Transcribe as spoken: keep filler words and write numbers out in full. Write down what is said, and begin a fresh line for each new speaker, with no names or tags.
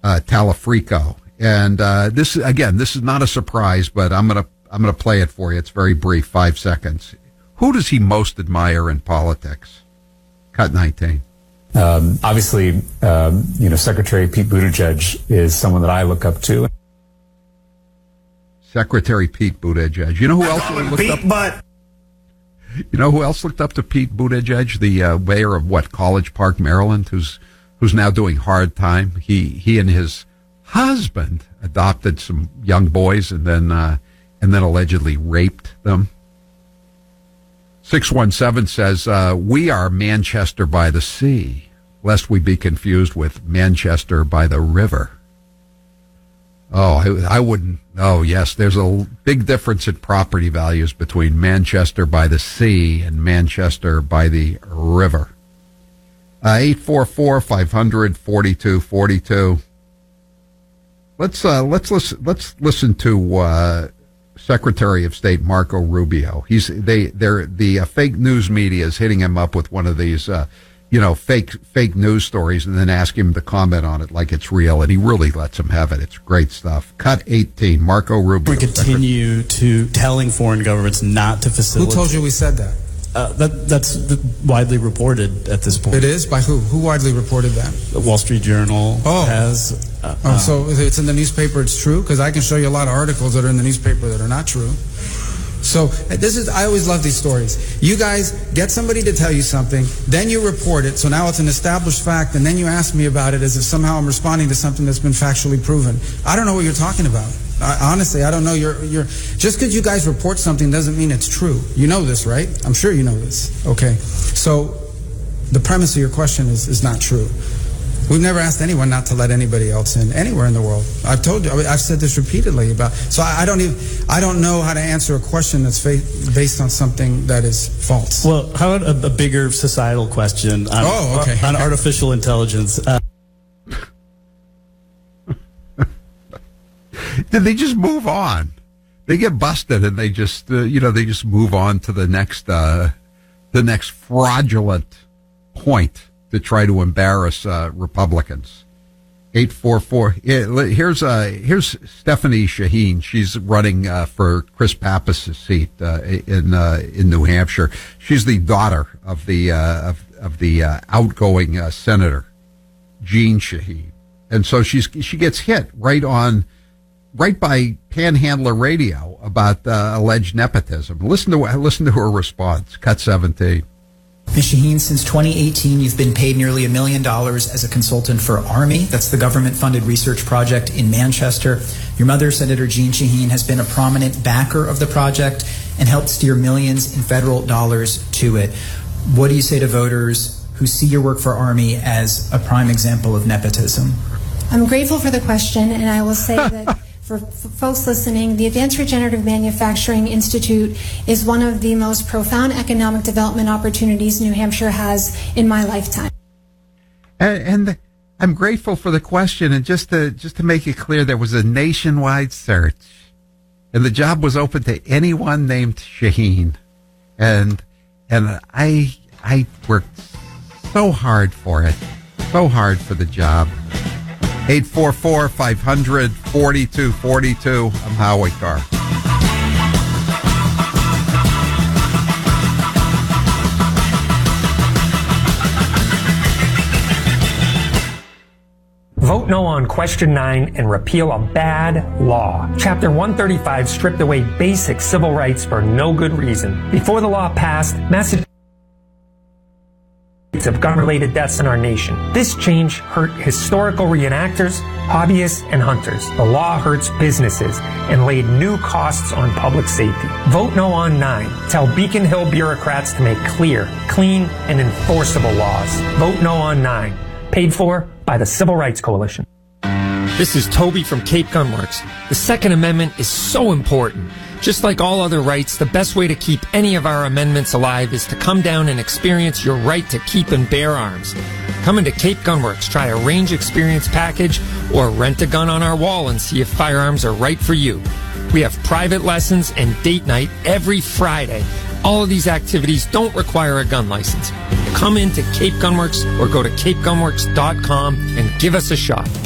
uh, Talafrico. And uh, this, again, this is not a surprise, but I'm going to I'm going to play it for you. It's very brief, five seconds. Who does he most admire in politics? Cut nineteen.
Um, obviously, um, you know, Secretary Pete Buttigieg is someone that I look up to.
Secretary Pete Buttigieg. You know who else looked
Pete
up?
Butt.
You know who else looked up to Pete Buttigieg, the uh, mayor of what, College Park, Maryland, who's who's now doing hard time. He he and his husband adopted some young boys and then uh, and then allegedly raped them. six one seven says, uh, we are Manchester by the sea, lest we be confused with Manchester by the river. Oh, I, I wouldn't. Oh, yes, there's a big difference in property values between Manchester by the sea and Manchester by the river. Uh, eight four four, five hundred, forty-two forty-two. Let's uh, let's listen. Let's listen to uh, Secretary of State Marco Rubio. He's they they're the uh, fake news media is hitting him up with one of these uh, you know fake fake news stories, and then ask him to comment on it like it's real, and he really lets him have it. It's great stuff. Cut eighteen. Marco Rubio.
We continue to telling foreign governments not to facilitate.
Who told you we said that?
Uh, that that's widely reported at this point.
It is? By who? Who widely reported that?
The Wall Street Journal
oh.
has. Uh,
oh, so it's in the newspaper, it's true? Because I can show you a lot of articles that are in the newspaper that are not true. So this is, I always love these stories. You guys get somebody to tell you something, then you report it, so now it's an established fact, and then you ask me about it as if somehow I'm responding to something that's been factually proven. I don't know what you're talking about. I, honestly, I don't know. You're, you're, just because you guys report something doesn't mean it's true. You know this, right? I'm sure you know this. Okay. So the premise of your question is, is not true. We've never asked anyone not to let anybody else in anywhere in the world. I've told you, I've said this repeatedly about. So I, I don't even, I don't know how to answer a question that's fa- based on something that is false.
Well, how about a, a bigger societal question on,
oh, okay.
on artificial intelligence? Uh,
Did they just move on? They get busted and they just, uh, you know, they just move on to the next, uh, the next fraudulent point to try to embarrass uh, Republicans. eight four four. Here's uh, here's Stephanie Shaheen. She's running uh, for Chris Pappas' seat uh, in uh, in New Hampshire. She's the daughter of the uh, of of the uh, outgoing uh, senator, Jeanne Shaheen, and so she's she gets hit right on. Right by Panhandler Radio about uh, alleged nepotism. Listen to listen to her response. Cut seventeen.
Miz Shaheen, since twenty eighteen, you've been paid nearly a million dollars as a consultant for Army. That's the government-funded research project in Manchester. Your mother, Senator Jeanne Shaheen, has been a prominent backer of the project and helped steer millions in federal dollars to it. What do you say to voters who see your work for Army as a prime example of nepotism?
I'm grateful for the question, and I will say that for f- folks listening, the Advanced Regenerative Manufacturing Institute is one of the most profound economic development opportunities New Hampshire has in my lifetime.
And, and I'm grateful for the question, and just to just to make it clear, there was a nationwide search, and the job was open to anyone named Shaheen, and and I I worked so hard for it, so hard for the job. eight four four, five hundred, forty-two forty-two. I'm Howie Carr.
Vote no on question nine and repeal a bad law. Chapter one thirty-five stripped away basic civil rights for no good reason. Before the law passed, Massachusetts of gun-related deaths in our nation. This change hurt historical reenactors, hobbyists, and hunters. The law hurts businesses and laid new costs on public safety. Vote no on nine. Tell Beacon Hill bureaucrats to make clear, clean, and enforceable laws. Vote no on nine. Paid for by the Civil Rights Coalition.
This is Toby from Cape Gunworks. The Second Amendment is so important. Just like all other rights, the best way to keep any of our amendments alive is to come down and experience your right to keep and bear arms. Come into Cape Gunworks, try a range experience package, or rent a gun on our wall and see if firearms are right for you. We have private lessons and date night every Friday. All of these activities don't require a gun license. Come into Cape Gunworks or go to cape gunworks dot com and give us a shot.